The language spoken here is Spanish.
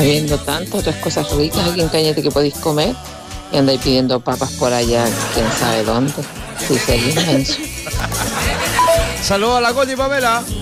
Habiendo tantas otras cosas ricas aquí en Cañete que podéis comer y andáis pidiendo papas por allá, quién sabe dónde. Sí, sería inmenso. Saludos a la Colla y Pamela.